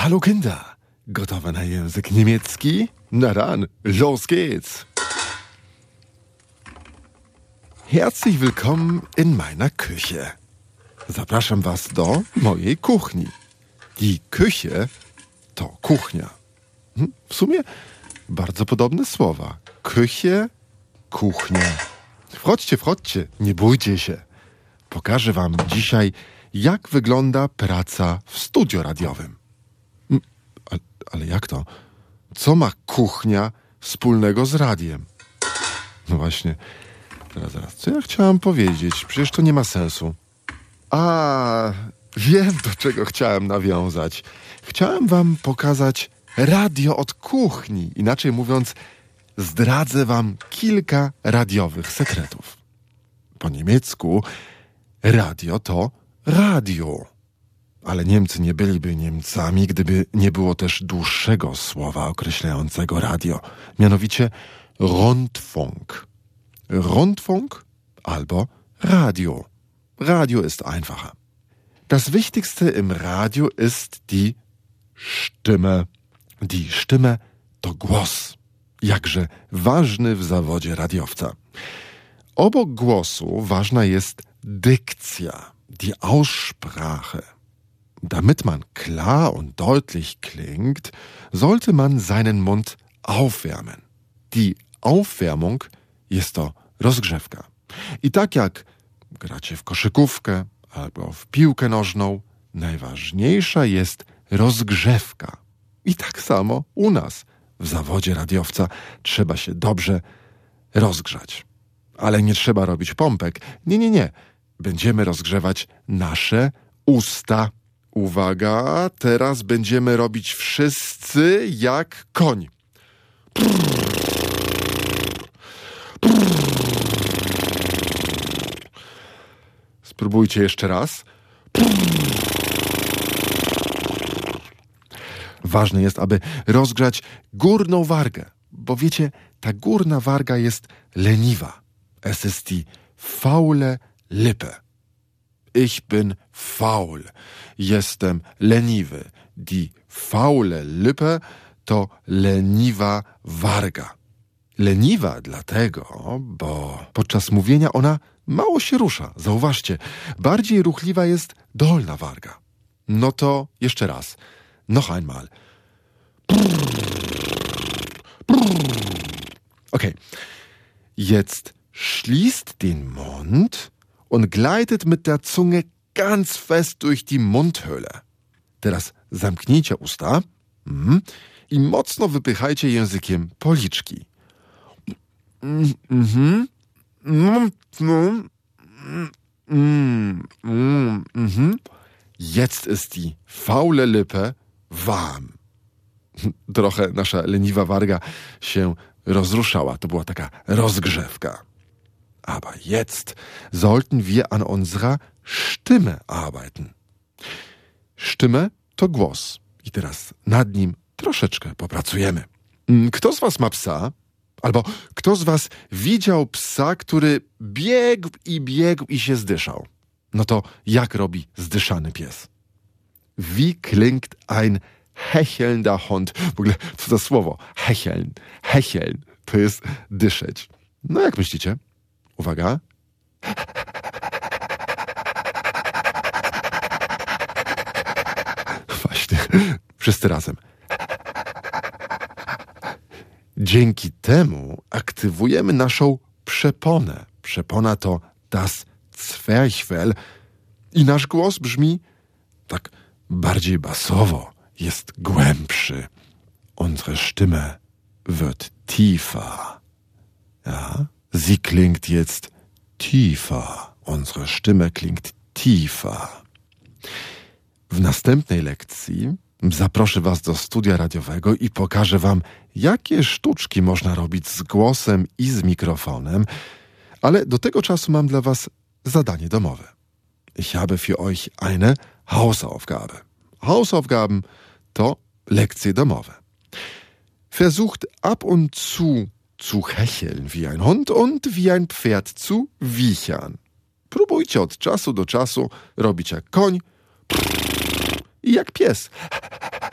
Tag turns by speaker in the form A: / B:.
A: Hallo Kinder, gotowe na język niemiecki? Na dann, los geht's! Herzlich willkommen in meiner Küche. Zapraszam was do mojej kuchni. Die Küche to kuchnia. W sumie bardzo podobne słowa. Küche, kuchnia. Wchodźcie, nie bójcie się. Pokażę wam dzisiaj, jak wygląda praca w studio radiowym. Ale jak to? Co ma kuchnia wspólnego z radiem? No właśnie, zaraz, co ja chciałam powiedzieć? Przecież to nie ma sensu. Wiem, do czego chciałem nawiązać. Chciałem wam pokazać radio od kuchni. Inaczej mówiąc, zdradzę wam kilka radiowych sekretów. Po niemiecku radio to radio. Ale Niemcy nie byliby Niemcami, gdyby nie było też dłuższego słowa określającego radio. Mianowicie Rundfunk. Rundfunk albo Radio. Radio ist einfacher. Das Wichtigste im Radio ist die Stimme. Die Stimme to głos. Jakże ważny w zawodzie radiowca. Obok głosu ważna jest Dykcja, die Aussprache. Damit man klar und deutlich klingt, sollte man seinen Mund aufwärmen. Die Aufwärmung jest to rozgrzewka. I tak jak gracie w koszykówkę albo w piłkę nożną, najważniejsza jest rozgrzewka. I tak samo u nas w zawodzie radiowca trzeba się dobrze rozgrzać. Ale nie trzeba robić pompek. Nie. Będziemy rozgrzewać nasze usta. Uwaga, teraz będziemy robić wszyscy jak koń. Spróbujcie jeszcze raz. Ważne jest, aby rozgrzać górną wargę, bo wiecie, ta górna warga jest leniwa. Es ist die faule Lippe. Ich bin faul. Jestem leniwy. Die faule Lippe to leniwa warga. Leniwa dlatego, bo podczas mówienia ona mało się rusza. Zauważcie, bardziej ruchliwa jest dolna warga. No to jeszcze raz. Noch einmal. Okay. Jetzt schließt den Mund und gleitet mit der Zunge ganz fest durch die Mundhöhle. Teraz zamknijcie usta i mocno wypychajcie językiem policzki. Jetzt ist die faule Lippe warm. Trochę nasza leniwa warga się rozruszała. To była taka rozgrzewka. Aber jetzt sollten wir an unserer Stimme arbeiten. Stimme to głos. I teraz nad nim troszeczkę popracujemy. Kto z was ma psa? Albo kto z was widział psa, który biegł i się zdyszał? No to jak robi zdyszany pies? Wie klingt ein hechelnder Hund? W ogóle co za słowo? Hecheln. Hecheln to jest dyszeć. No jak myślicie? Uwaga. Właśnie. Wszyscy razem. Dzięki temu aktywujemy naszą przeponę. Przepona to das Zwerchfell i nasz głos brzmi tak bardziej basowo, jest głębszy. Unsere Stimme wird tiefer. Ja, sie klingt jetzt tiefer. Unsere Stimme klingt tiefer. W następnej lekcji zaproszę was do studia radiowego i pokażę wam, jakie sztuczki można robić z głosem i z mikrofonem, ale do tego czasu mam dla was zadanie domowe. Ich habe für euch eine Hausaufgabe. Hausaufgaben to lekcje domowe. Versucht ab und zu hecheln wie ein Hund und wie ein Pferd zu wiechern. Próbujcie od czasu do czasu robić jak koń i jak pies.